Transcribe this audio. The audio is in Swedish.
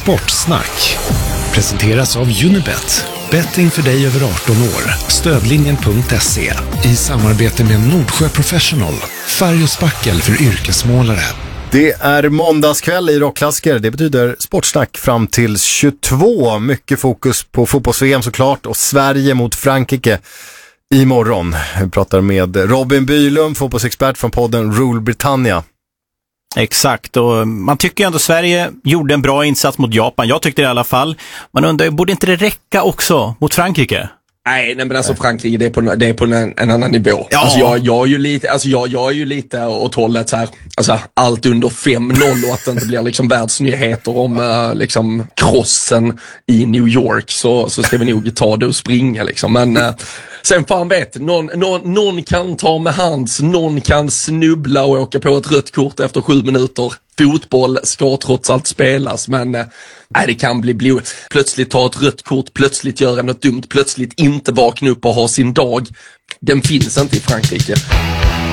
Sportsnack presenteras av Unibet. Betting för dig över 18 år. Stödlinjen.se i samarbete med Nordsjö Professional. Färg och spackel för yrkesmålare. Det är måndagskväll i Rockklassiker. Det betyder sportsnack fram till 22. Mycket fokus på fotbolls-VM såklart och Sverige mot Frankrike imorgon. Vi pratar med Robin Bylund, fotbollsexpert från podden Rule Britannia. Exakt, och man tycker ju ändå Sverige gjorde en bra insats mot Japan. Jag tyckte det i alla fall. Man undrar, borde inte det räcka också mot Frankrike? Nej, men alltså Frankrike, det är på en annan nivå. Ja. Alltså jag är ju lite åt hållet så här, alltså allt under 5-0 och att det inte blir liksom världsnyheter om liksom krossen i New York, så ska vi nog ta det och springa liksom. Men sen fan vet, någon kan ta med hands, någon kan snubbla och åka på ett rött kort efter 7 minuter. Fotboll ska trots allt spelas, men det kan bli blod. Plötsligt ta ett rött kort, plötsligt göra något dumt, plötsligt inte vakna upp och ha sin dag. Den finns inte i Frankrike.